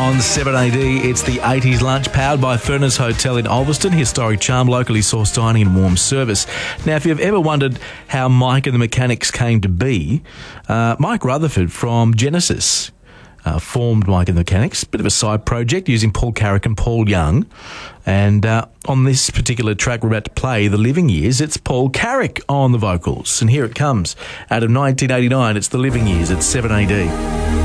on 7AD. It's the 80s lunch powered by Furnace Hotel in Ulverston. Historic charm, locally sourced dining and warm service. Now, if you've ever wondered how Mike and the Mechanics came to be, Mike Rutherford from Genesis formed Mike and the Mechanics. Bit of a side project using Paul Carrick and Paul Young. And on this particular track we're about to play, The Living Years, it's Paul Carrick on the vocals. And here it comes. Out of 1989, it's The Living Years at 7AD.